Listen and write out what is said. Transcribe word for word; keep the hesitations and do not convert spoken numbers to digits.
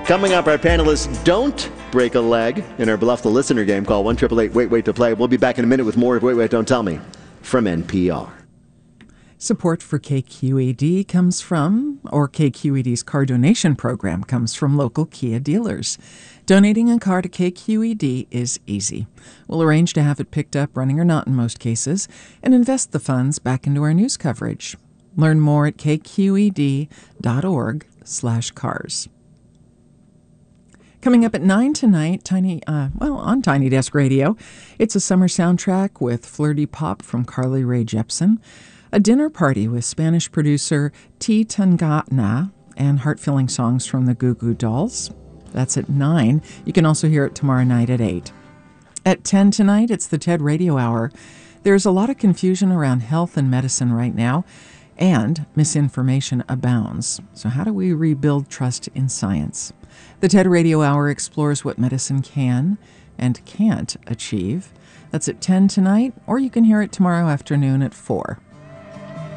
Coming up, our panelists don't break a leg in our Bluff the Listener game. Call one eight eight eight wait wait to play. We'll be back in a minute with more of Wait Wait Don't Tell Me from N P R. Support for K Q E D comes from, or K Q E D's car donation program comes from local Kia dealers. Donating a car to K Q E D is easy. We'll arrange to have it picked up, running or not in most cases, and invest the funds back into our news coverage. Learn more at kqed.org slash cars. Coming up at nine tonight, Tiny, uh, well, on Tiny Desk Radio, it's a summer soundtrack with flirty pop from Carly Rae Jepsen, a dinner party with Spanish producer T. Tangana, and heart-filling songs from the Goo Goo Dolls. That's at nine. You can also hear it tomorrow night at eight. At ten tonight, it's the TED Radio Hour. There's a lot of confusion around health and medicine right now, and misinformation abounds. So how do we rebuild trust in science? The TED Radio Hour explores what medicine can and can't achieve. That's at ten tonight, or you can hear it tomorrow afternoon at four.